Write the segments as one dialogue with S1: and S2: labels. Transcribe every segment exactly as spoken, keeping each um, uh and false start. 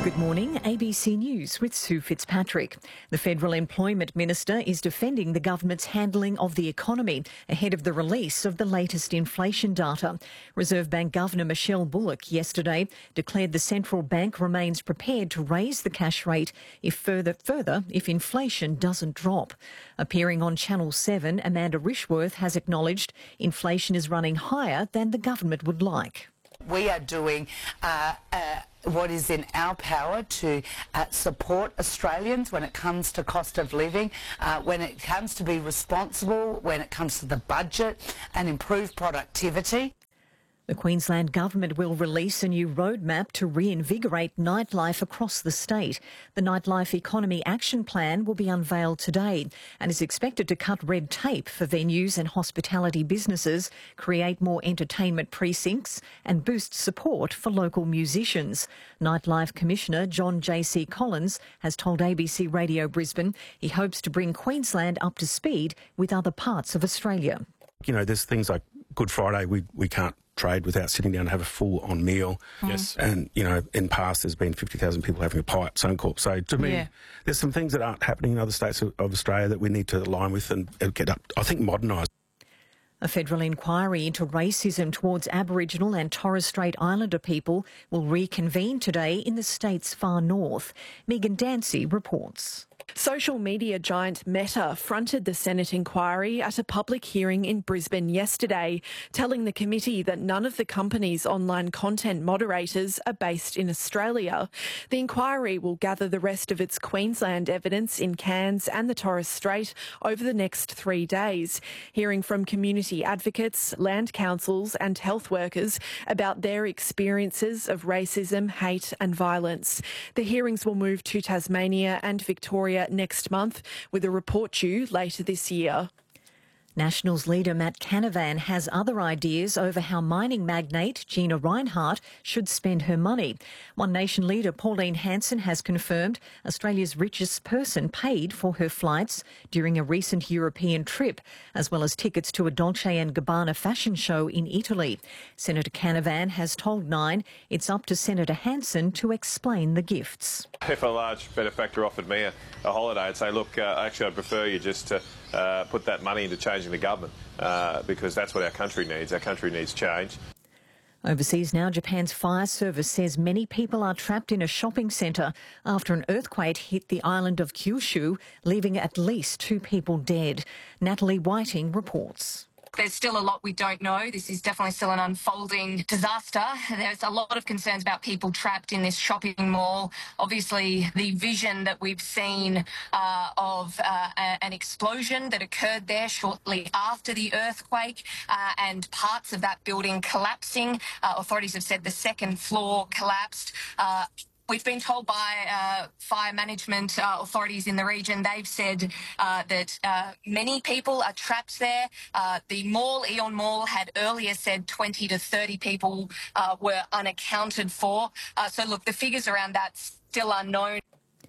S1: Good morning, A B C News with Sue Fitzpatrick. The Federal Employment Minister is defending the government's handling of the economy ahead of the release of the latest inflation data. Reserve Bank Governor Michelle Bullock yesterday declared the central bank remains prepared to raise the cash rate if further, further if inflation doesn't drop. Appearing on Channel seven, Amanda Rishworth has acknowledged inflation is running higher than the government would like.
S2: We are doing uh, uh, what is in our power to uh, support Australians when it comes to cost of living, uh, when it comes to be responsible, when it comes to the budget and improve productivity.
S1: The Queensland Government will release a new roadmap to reinvigorate nightlife across the state. The Nightlife Economy Action Plan will be unveiled today and is expected to cut red tape for venues and hospitality businesses, create more entertainment precincts and boost support for local musicians. Nightlife Commissioner John J C Collins has told A B C Radio Brisbane he hopes to bring Queensland up to speed with other parts of Australia.
S3: You know, there's things like Good Friday, we, we can't trade without sitting down and have a full-on meal.
S4: Yes.
S3: And, you know, in past there's been fifty thousand people having a pie at Suncorp. So to me,
S4: Yeah.
S3: there's some things that aren't happening in other states of, of Australia that we need to align with and get up, I think, modernised.
S1: A federal inquiry into racism towards Aboriginal and Torres Strait Islander people will reconvene today in the state's far north. Megan Dancy reports.
S4: Social media giant Meta fronted the Senate inquiry at a public hearing in Brisbane yesterday, telling the committee that none of the company's online content moderators are based in Australia. The inquiry will gather the rest of its Queensland evidence in Cairns and the Torres Strait over the next three days, hearing from community advocates, land councils and health workers about their experiences of racism, hate and violence. The hearings will move to Tasmania and Victoria next month, with a report due later this year.
S1: Nationals leader Matt Canavan has other ideas over how mining magnate Gina Rinehart should spend her money. One Nation leader Pauline Hanson has confirmed Australia's richest person paid for her flights during a recent European trip, as well as tickets to a Dolce and Gabbana fashion show in Italy. Senator Canavan has told Nine it's up to Senator Hanson to explain the gifts.
S5: If a large benefactor offered me a, a holiday, I'd say, look, uh, actually I'd prefer you just to uh, put that money into changing the government, uh, because that's what our country needs. Our country needs change.
S1: Overseas now, Japan's fire service says many people are trapped in a shopping centre after an earthquake hit the island of Kyushu, leaving at least two people dead. Natalie Whiting reports.
S6: There's still a lot we don't know. This is definitely still an unfolding disaster. There's a lot of concerns about people trapped in this shopping mall. Obviously, the vision that we've seen uh, of uh, an explosion that occurred there shortly after the earthquake uh, and parts of that building collapsing. Uh, authorities have said the second floor collapsed. Uh, We've been told by uh, fire management uh, authorities in the region, they've said uh, that uh, many people are trapped there. Uh, the mall, Eon Mall, had earlier said twenty to thirty people uh, were unaccounted for. Uh, so, look, the figures around that still unknown.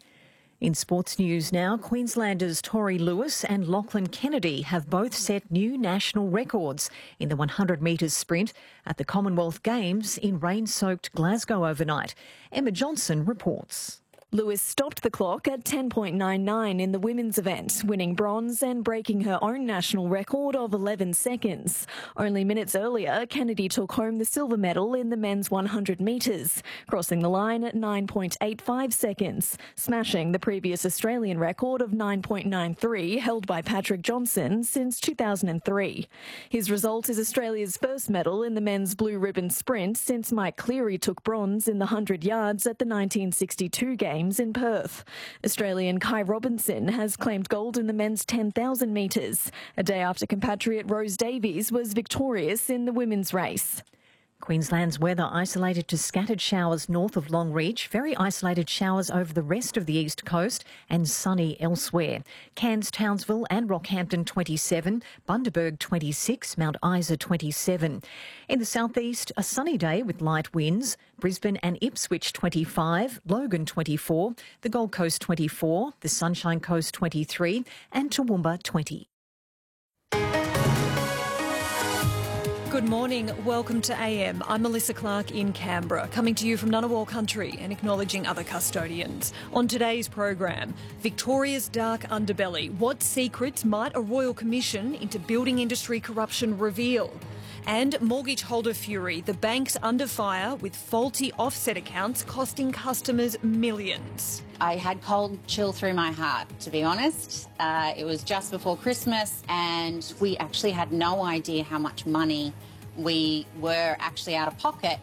S1: In sports news now, Queenslanders Tori Lewis and Lachlan Kennedy have both set new national records in the one hundred metres sprint at the Commonwealth Games in rain-soaked Glasgow overnight. Emma Johnson reports.
S4: Lewis stopped the clock at ten point nine nine in the women's event, winning bronze and breaking her own national record of eleven seconds. Only minutes earlier, Kennedy took home the silver medal in the men's one hundred metres, crossing the line at nine point eight five seconds, smashing the previous Australian record of nine point nine three held by Patrick Johnson since two thousand three. His result is Australia's first medal in the men's blue ribbon sprint since Mike Cleary took bronze in the one hundred yards at the nineteen sixty-two Games in Perth. Australian Kai Robinson has claimed gold in the men's ten thousand metres, a day after compatriot Rose Davies was victorious in the women's race.
S1: Queensland's weather isolated to scattered showers north of Longreach, very isolated showers over the rest of the east coast and sunny elsewhere. Cairns, Townsville and Rockhampton twenty-seven, Bundaberg twenty-six, Mount Isa twenty-seven. In the southeast, a sunny day with light winds. Brisbane and Ipswich twenty-five, Logan twenty-four, the Gold Coast twenty-four, the Sunshine Coast twenty-three and Toowoomba twenty.
S7: Good morning. Welcome to A M. I'm Melissa Clark in Canberra, coming to you from Ngunnawal country and acknowledging other custodians. On today's program, Victoria's dark underbelly. What secrets might a royal commission into building industry corruption reveal? And mortgage holder fury. The bank's under fire with faulty offset accounts costing customers millions.
S8: I had cold chill through my heart, to be honest. Uh, it was just before Christmas and we actually had no idea how much money we were actually out of pocket.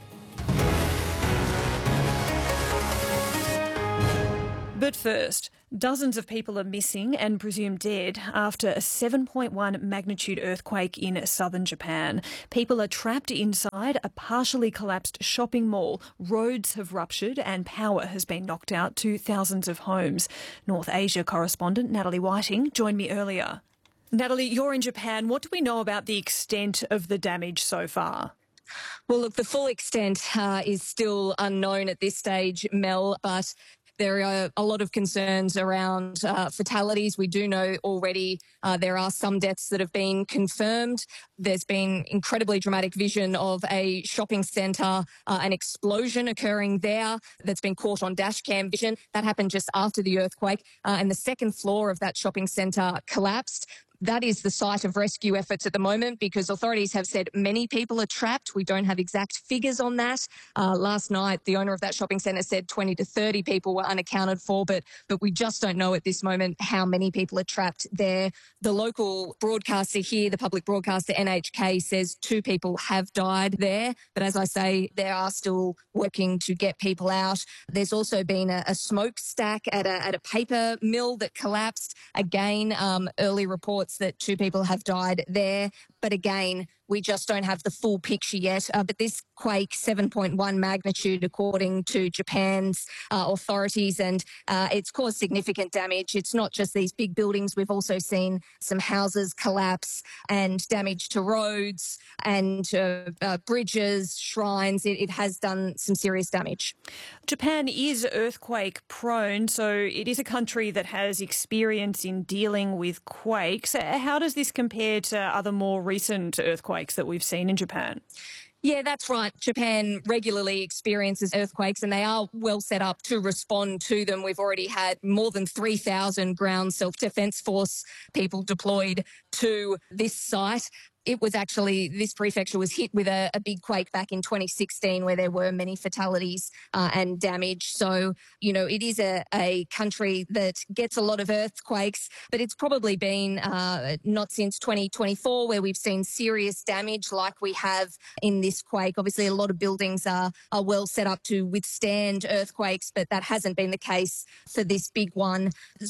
S7: But first, dozens of people are missing and presumed dead after a seven point one magnitude earthquake in southern Japan. People are trapped inside a partially collapsed shopping mall. Roads have ruptured and power has been knocked out to thousands of homes. North Asia correspondent Natalie Whiting joined me earlier. Natalie, you're in Japan. What do we know about the extent of the damage so far?
S6: Well, look, the full extent uh, is still unknown at this stage, Mel, but there are a lot of concerns around uh, fatalities. We do know already uh, there are some deaths that have been confirmed. There's been incredibly dramatic vision of a shopping centre, uh, an explosion occurring there that's been caught on dash cam vision. That happened just after the earthquake, uh, and the second floor of that shopping centre collapsed. That is the site of rescue efforts at the moment because authorities have said many people are trapped. We don't have exact figures on that. Uh, last night, the owner of that shopping centre said twenty to thirty people were unaccounted for, but but we just don't know at this moment how many people are trapped there. The local broadcaster here, the public broadcaster N H K, says two people have died there. But as I say, they are still working to get people out. There's also been a, a smokestack at a, at a paper mill that collapsed. Again, um, early reports that two people have died there. But again, we just don't have the full picture yet. Uh, but this quake, seven point one magnitude, according to Japan's uh, authorities, and uh, it's caused significant damage. It's not just these big buildings. We've also seen some houses collapse and damage to roads and uh, uh, bridges, shrines. It, it has done some serious damage.
S7: Japan is earthquake prone, so it is a country that has experience in dealing with quakes. How does this compare to other more recent earthquakes that we've seen in Japan?
S6: Yeah, that's right. Japan regularly experiences earthquakes and they are well set up to respond to them. We've already had more than three thousand ground self-defence force people deployed to this site. It was actually, this prefecture was hit with a, a big quake back in twenty sixteen where there were many fatalities uh, and damage. So, you know, it is a, a country that gets a lot of earthquakes, but it's probably been uh, not since twenty twenty-four where we've seen serious damage like we have in this quake. Obviously, a lot of buildings are, are well set up to withstand earthquakes, but that hasn't been the case for this big one.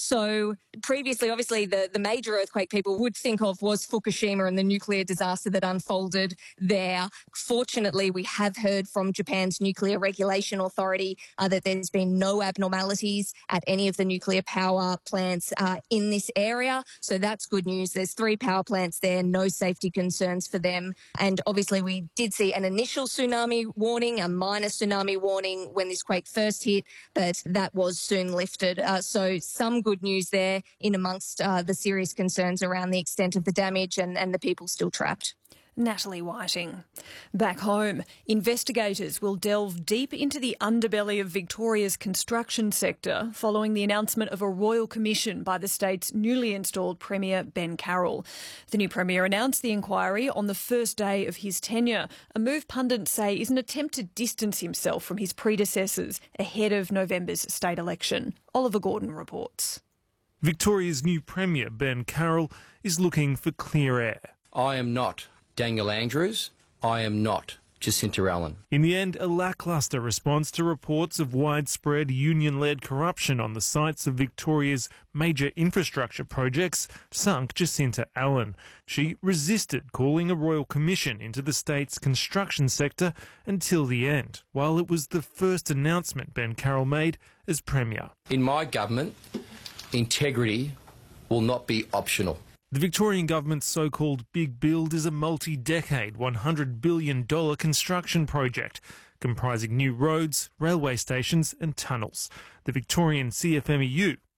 S6: So previously, obviously, the, the major earthquake people would think of was Fukushima and the nuclear disaster that unfolded there. Fortunately, we have heard from Japan's Nuclear Regulation Authority uh, that there's been no abnormalities at any of the nuclear power plants uh, in this area. So that's good news. There's three power plants there, no safety concerns for them. And obviously, we did see an initial tsunami warning, a minor tsunami warning when this quake first hit, but that was soon lifted. Uh, so some good news there in amongst uh, the serious concerns around the extent of the damage and, and the people still trapped.
S7: Natalie Whiting. Back home, investigators will delve deep into the underbelly of Victoria's construction sector following the announcement of a royal commission by the state's newly installed Premier Ben Carroll. The new Premier announced the inquiry on the first day of his tenure, a move pundits say is an attempt to distance himself from his predecessors ahead of November's state election. Oliver Gordon reports.
S9: Victoria's new Premier, Ben Carroll, is looking for clear air.
S10: I am not Daniel Andrews. I am not Jacinta Allen.
S9: In the end, a lacklustre response to reports of widespread union-led corruption on the sites of Victoria's major infrastructure projects sunk Jacinta Allen. She resisted calling a royal commission into the state's construction sector until the end, while it was the first announcement Ben Carroll made as Premier.
S10: In my government, integrity will not be optional.
S9: The Victorian government's so-called Big Build is a multi-decade, one hundred billion dollars construction project comprising new roads, railway stations and tunnels. The Victorian C F M E U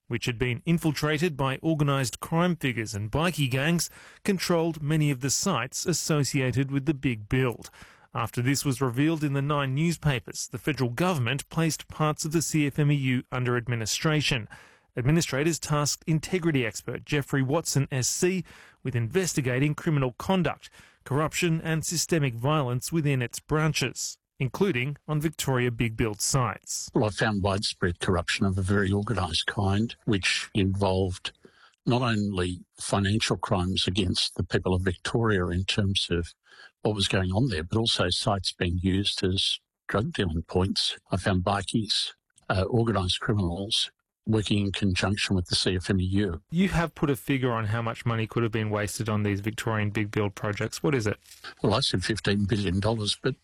S9: which had been infiltrated by organised crime figures and bikie gangs, controlled many of the sites associated with the big build. After this was revealed in the Nine newspapers, the federal government placed parts of the C F M E U under administration. Administrators tasked integrity expert Jeffrey Watson S C with investigating criminal conduct, corruption and systemic violence within its branches, including on Victoria Big Build sites.
S11: Well, I found widespread corruption of a very organised kind, which involved not only financial crimes against the people of Victoria in terms of what was going on there, but also sites being used as drug dealing points. I found bikies, uh, organised criminals, working in conjunction with the C F M E U.
S9: You have put a figure on how much money could have been wasted on these Victorian big build projects. What is it?
S11: Well, I said fifteen billion dollars, but